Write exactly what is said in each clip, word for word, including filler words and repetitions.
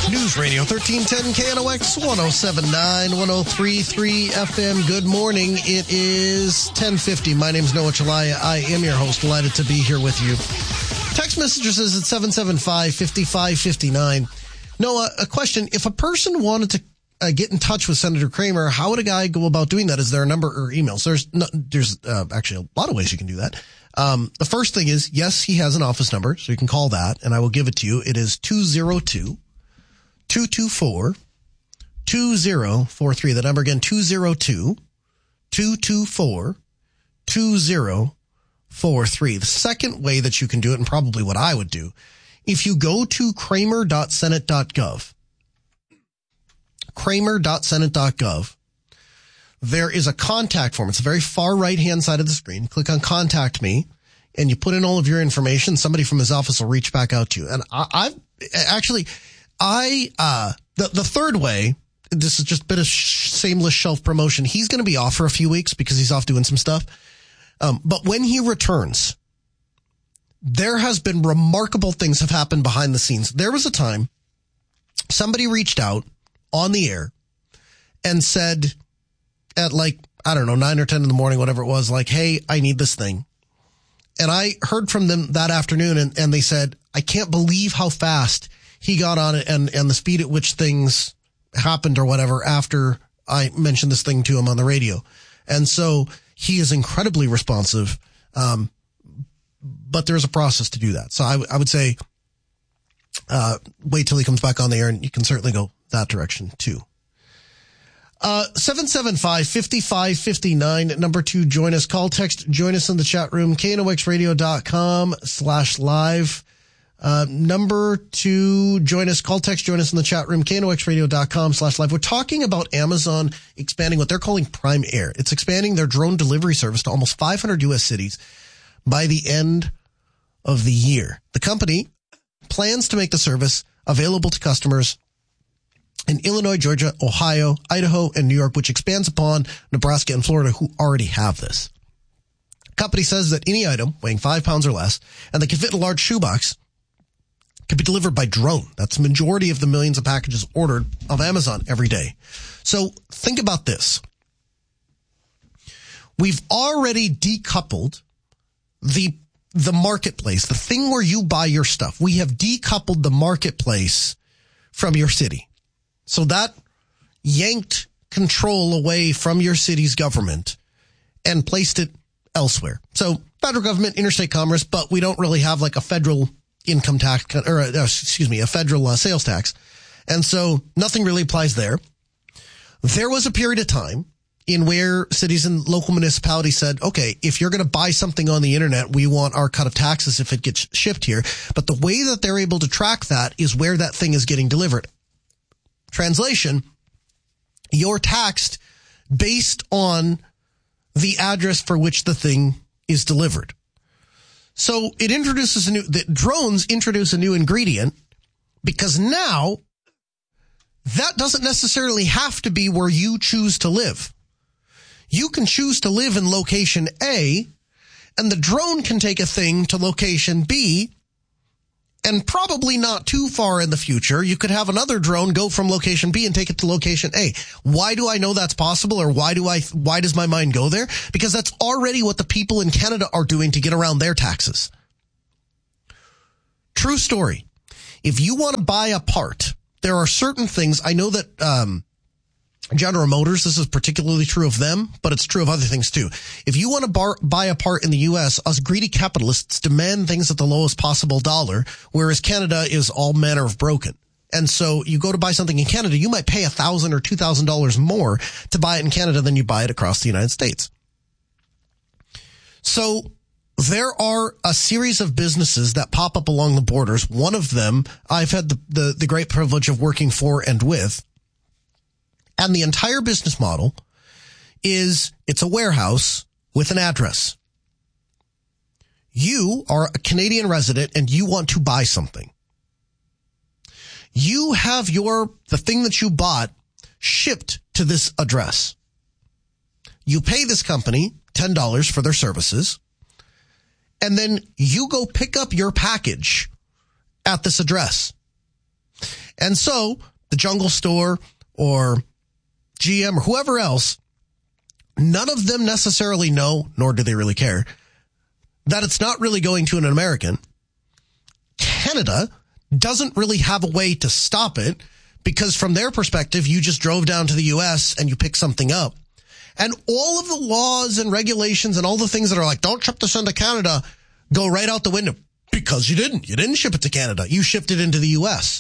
News Radio thirteen ten K N O X one oh seven point nine, one oh three point three F M. Good morning. It is ten fifty. My name is Noah Chalaya. I am your host. Delighted to be here with you. Text messages is at seven seven five, five five five nine. Noah, a question. If a person wanted to uh, get in touch with Senator Cramer, how would a guy go about doing that? Is there a number or emails? There's no, there's uh, actually a lot of ways you can do that. Um, the first thing is, yes, he has an office number, so you can call that, and I will give it to you. It is two oh two, two two four, two oh four three. The number again, two oh two, two two four, two oh four three. The second way that you can do it, and probably what I would do, if you go to kramer dot senate dot gov, kramer dot senate dot gov, there is a contact form. It's the very far right-hand side of the screen. Click on Contact Me, and you put in all of your information. Somebody from his office will reach back out to you. And I, I've actually, I, uh, the, the third way, this is just a bit of sh- shameless shelf promotion. He's going to be off for a few weeks because he's off doing some stuff. Um, but when he returns, there has been remarkable things have happened behind the scenes. There was a time somebody reached out on the air and said at like, I don't know, nine or ten in the morning, whatever it was, like, hey, I need this thing. And I heard from them that afternoon, and, and they said, I can't believe how fast he got on it and, and the speed at which things happened or whatever after I mentioned this thing to him on the radio. And so he is incredibly responsive, um, but there's a process to do that. So I, w- I would say uh, wait till he comes back on the air, and you can certainly go that direction too. Uh, seven seven five, five five five nine, number two, join us, call, text, join us in the chat room, K N O X radio dot com slash live. Uh, number two, join us, call, text, join us in the chat room, K N O X radio dot com slash live. We're talking about Amazon expanding what they're calling Prime Air. It's expanding their drone delivery service to almost five hundred U S cities by the end of the year. The company plans to make the service available to customers in Illinois, Georgia, Ohio, Idaho, and New York, which expands upon Nebraska and Florida, who already have this. The company says that any item weighing five pounds or less and that can fit in a large shoebox can be delivered by drone. That's the majority of the millions of packages ordered of Amazon every day. So think about this. We've already decoupled the the marketplace, the thing where you buy your stuff. We have decoupled the marketplace from your city. So that yanked control away from your city's government and placed it elsewhere. So federal government, interstate commerce, but we don't really have like a federal income tax, or uh, excuse me, a federal uh, sales tax. And so nothing really applies there. There was a period of time in where cities and local municipalities said, okay, if you're going to buy something on the internet, we want our cut of taxes if it gets shipped here. But the way that they're able to track that is where that thing is getting delivered. Translation, you're taxed based on the address for which the thing is delivered. So it introduces a new, the drones introduce a new ingredient, because now that doesn't necessarily have to be where you choose to live. You can choose to live in location A, and the drone can take a thing to location B, and probably not too far in the future, you could have another drone go from location B and take it to location A. Why do I know that's possible, or why do I, why does my mind go there? Because that's already what the people in Canada are doing to get around their taxes. True story. If you want to buy a part, there are certain things, I know that, um, General Motors, this is particularly true of them, but it's true of other things too. If you want to bar, buy a part in the U S, us greedy capitalists demand things at the lowest possible dollar, whereas Canada is all manner of broken. And so you go to buy something in Canada, you might pay a thousand or two thousand dollars more to buy it in Canada than you buy it across the United States. So there are a series of businesses that pop up along the borders. One of them I've had the, the, the great privilege of working for and with. And the entire business model is it's a warehouse with an address. You are a Canadian resident and you want to buy something. You have your, the thing that you bought shipped to this address. You pay this company ten dollars for their services, and then you go pick up your package at this address. And so the Jungle Store or G M or whoever else, none of them necessarily know, nor do they really care, that it's not really going to an American. Canada doesn't really have a way to stop it because from their perspective, you just drove down to the U S and you picked something up. And all of the laws and regulations and all the things that are like, don't ship this into Canada, go right out the window because you didn't. You didn't ship it to Canada. You shipped it into the U S.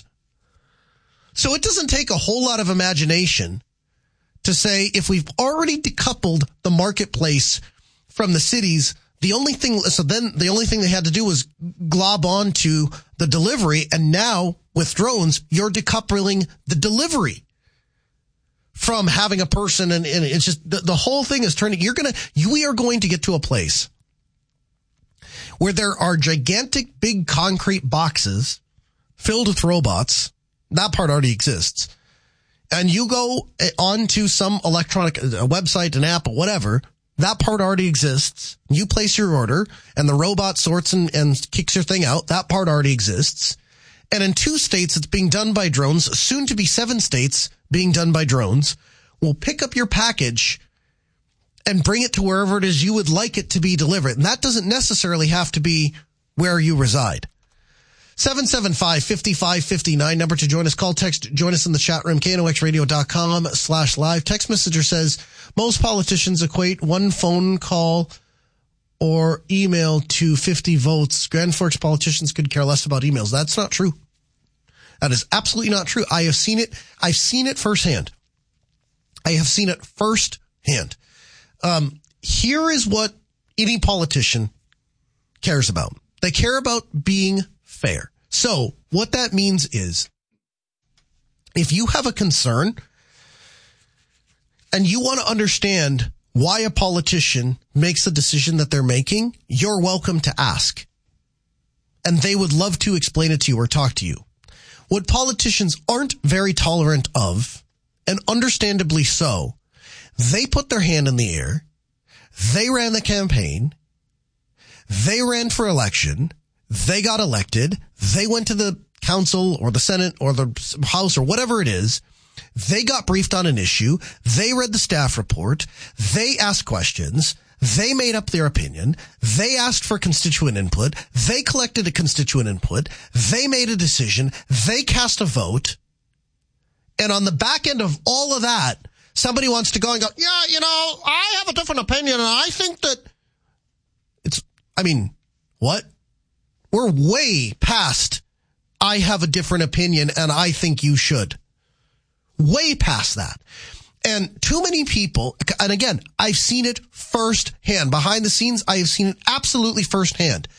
So it doesn't take a whole lot of imagination to say if we've already decoupled the marketplace from the cities, the only thing, so then the only thing they had to do was glob on to the delivery. And now with drones, you're decoupling the delivery from having a person. And, and it's just the, the whole thing is turning. You're going to, we are going to get to a place where there are gigantic, big concrete boxes filled with robots. That part already exists. And you go onto some electronic a website, an app, or whatever. That part already exists. You place your order and the robot sorts and, and kicks your thing out. That part already exists. And in two states, it's being done by drones, soon to be seven states being done by drones. Will pick up your package and bring it to wherever it is you would like it to be delivered. And that doesn't necessarily have to be where you reside. seven seven five, five five five nine, number to join us. Call, text, join us in the chat room, K N O X radio dot com slash live. Text messenger says, most politicians equate one phone call or email to fifty votes. Grand Forks politicians could care less about emails. That's not true. That is absolutely not true. I have seen it. I've seen it firsthand. I have seen it firsthand. Um, here is what any politician cares about. They care about being fair. So what that means is if you have a concern and you want to understand why a politician makes the decision that they're making, you're welcome to ask. And they would love to explain it to you or talk to you. What politicians aren't very tolerant of, and understandably so, they put their hand in the air. They ran the campaign. They ran for election. They got elected. They went to the council or the Senate or the House or whatever it is. They got briefed on an issue. They read the staff report. They asked questions. They made up their opinion. They asked for constituent input. They collected a constituent input. They made a decision. They cast a vote. And on the back end of all of that, somebody wants to go and go, yeah, you know, I have a different opinion. And I think that it's, I mean, what? We're way past I have a different opinion and I think you should. Way past that. And too many people, and again, I've seen it firsthand. Behind the scenes, I have seen it absolutely firsthand.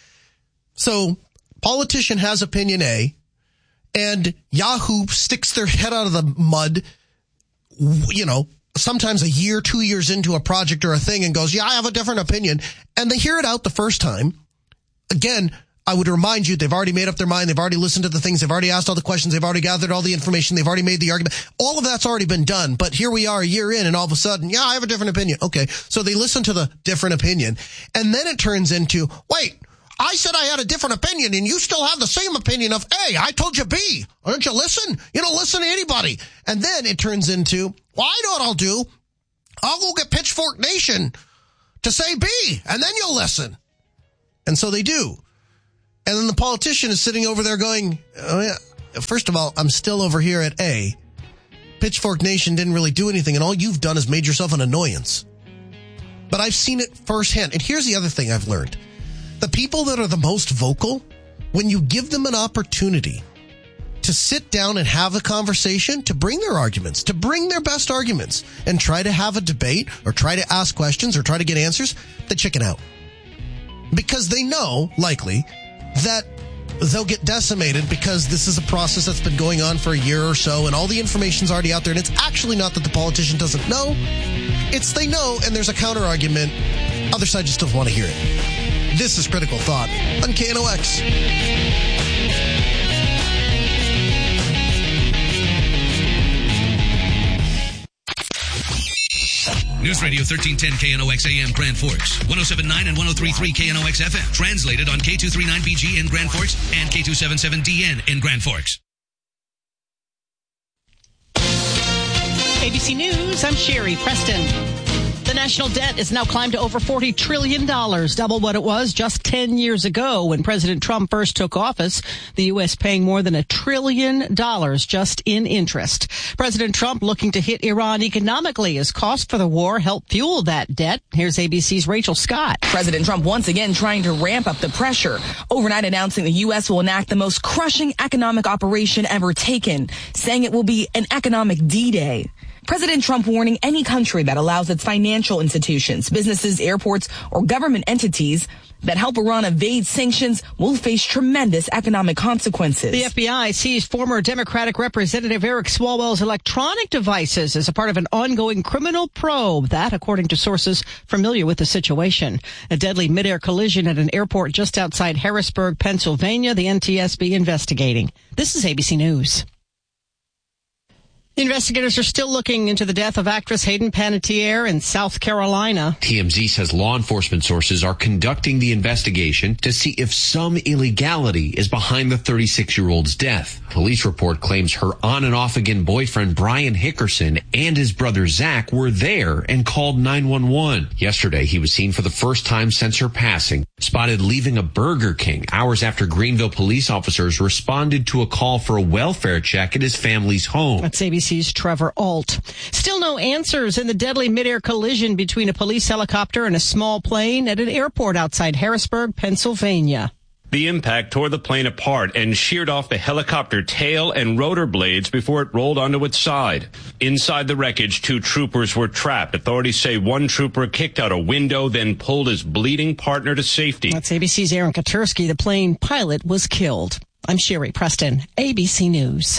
So, politician has opinion A, and Yahoo sticks their head out of the mud, you know, sometimes a year, two years into a project or a thing and goes, yeah, I have a different opinion. And they hear it out the first time. Again, I would remind you, they've already made up their mind. They've already listened to the things. They've already asked all the questions. They've already gathered all the information. They've already made the argument. All of that's already been done. But here we are a year in and all of a sudden, yeah, I have a different opinion. Okay. So they listen to the different opinion. And then it turns into, wait, I said I had a different opinion and you still have the same opinion of A. I told you B. Why don't you listen? You don't listen to anybody. And then it turns into, well, I know what I'll do. I'll go get Pitchfork Nation to say B and then you'll listen. And so they do. And then the politician is sitting over there going, oh yeah, first of all, I'm still over here at A. Pitchfork Nation didn't really do anything, and all you've done is made yourself an annoyance. But I've seen it firsthand. And here's the other thing I've learned. The people that are the most vocal, when you give them an opportunity to sit down and have a conversation, to bring their arguments, to bring their best arguments, and try to have a debate, or try to ask questions, or try to get answers, they chicken out. Because they know, likely, that they'll get decimated because this is a process that's been going on for a year or so and all the information's already out there, and it's actually not that the politician doesn't know. It's they know, and there's a counter argument. Other side just doesn't want to hear it. This is Critical Thought on K N O X. News Radio thirteen ten K N O X A M Grand Forks, one oh seven point nine and one oh three point three K N O X F M. Translated on K two thirty-nine B G in Grand Forks and K two seventy-seven D N in Grand Forks. A B C News, I'm Sherry Preston. The national debt has now climbed to over forty trillion dollars, double what it was just ten years ago when President Trump first took office. The U S paying more than a trillion dollars just in interest. President Trump looking to hit Iran economically as costs for the war help fuel that debt. Here's A B C's Rachel Scott. President Trump once again trying to ramp up the pressure, overnight announcing the U S will enact the most crushing economic operation ever taken, saying it will be an economic D-Day. President Trump warning any country that allows its financial institutions, businesses, airports, or government entities that help Iran evade sanctions will face tremendous economic consequences. The F B I seized former Democratic Representative Eric Swalwell's electronic devices as a part of an ongoing criminal probe. That, according to sources familiar with the situation. A deadly midair collision at an airport just outside Harrisburg, Pennsylvania. The N T S B investigating. This is A B C News. Investigators are still looking into the death of actress Hayden Panettiere in South Carolina. T M Z says law enforcement sources are conducting the investigation to see if some illegality is behind the thirty-six-year-old's death. Police report claims her on and off again boyfriend Brian Hickerson and his brother Zach were there and called nine one one. Yesterday, he was seen for the first time since her passing, spotted leaving a Burger King hours after Greenville police officers responded to a call for a welfare check at his family's home. That's A B C's Trevor Alt. Still no answers in the deadly midair collision between a police helicopter and a small plane at an airport outside Harrisburg, Pennsylvania. The impact tore the plane apart and sheared off the helicopter tail and rotor blades before it rolled onto its side. Inside the wreckage, two troopers were trapped. Authorities say one trooper kicked out a window, then pulled his bleeding partner to safety. That's A B C's Aaron Katursky. The plane pilot was killed. I'm Sherry Preston, A B C News.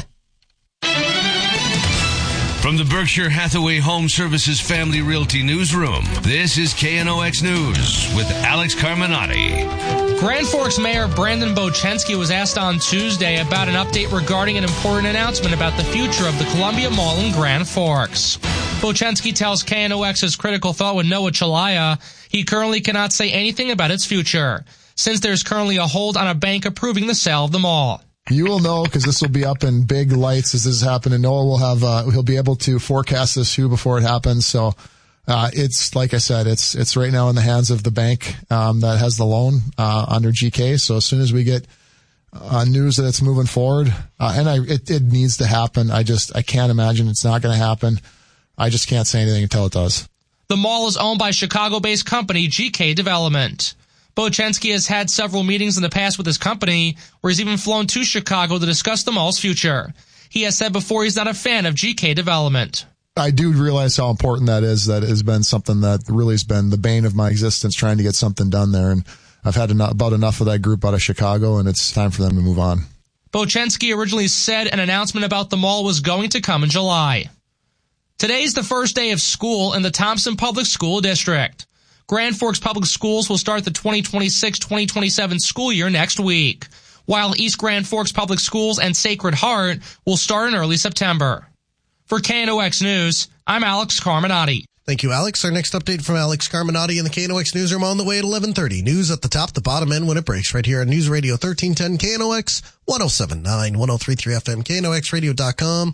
From the Berkshire Hathaway Home Services Family Realty Newsroom, this is K N O X News with Alex Carminati. Grand Forks Mayor Brandon Bochensky was asked on Tuesday about an update regarding an important announcement about the future of the Columbia Mall in Grand Forks. Bochensky tells K N O X's Critical Thought with Noah Chalaya he currently cannot say anything about its future, since there's currently a hold on a bank approving the sale of the mall. You will know because this will be up in big lights as this is happening. Noah will have, uh, he'll be able to forecast this too before it happens. So, uh, it's, like I said, it's, it's right now in the hands of the bank, um, that has the loan, uh, under G K. So as soon as we get, uh, news that it's moving forward, uh, and I, it, it needs to happen. I just, I can't imagine it's not going to happen. I just can't say anything until it does. The mall is owned by Chicago-based company G K Development. Bochensky has had several meetings in the past with his company, where he's even flown to Chicago to discuss the mall's future. He has said before he's not a fan of G K Development. I do realize how important that is. That has been something that really has been the bane of my existence, trying to get something done there. And I've had enough, about enough of that group out of Chicago, and it's time for them to move on. Bochensky originally said an announcement about the mall was going to come in July. Today's the first day of school in the Thompson Public School District. Grand Forks Public Schools will start the twenty twenty-six twenty twenty-seven school year next week, while East Grand Forks Public Schools and Sacred Heart will start in early September. For K N O X News, I'm Alex Carminati. Thank you, Alex. Our next update from Alex Carminati in the K N O X Newsroom on the way at eleven thirty. News at the top, the bottom end when it breaks, right here on News Radio thirteen ten K N O X, ten seventy-nine, ten thirty-three F M, K N O X radio dot com.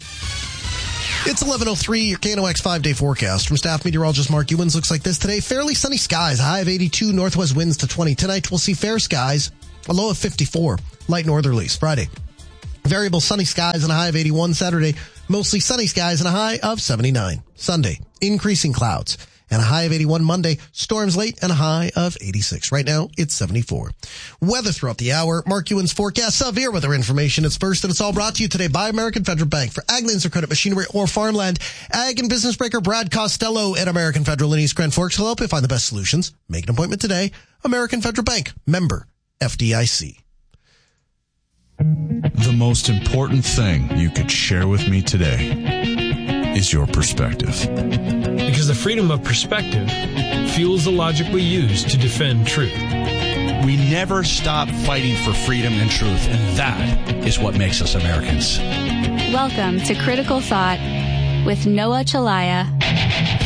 It's eleven oh three, your K N O X five-day forecast. From staff meteorologist Mark Ewens, looks like this today. Fairly sunny skies, a high of eighty-two, northwest winds to twenty. Tonight, we'll see fair skies, a low of fifty-four, light northerlies. Friday, variable sunny skies and a high of eighty-one. Saturday, mostly sunny skies and a high of seventy-nine. Sunday, increasing clouds and a high of eighty-one. Monday, storms late and a high of eighty-six. Right now, it's seventy-four. Weather throughout the hour. Mark Ewens forecast severe weather information. It's first, and it's all brought to you today by American Federal Bank. For ag loans or credit, machinery, or farmland, ag and business breaker Brad Costello at American Federal in East Grand Forks will help you find the best solutions. Make an appointment today. American Federal Bank, member F D I C. The most important thing you could share with me today is your perspective. Because the freedom of perspective fuels the logic we use to defend truth. We never stop fighting for freedom and truth, and that is what makes us Americans. Welcome to Critical Thought with Noah Chalaya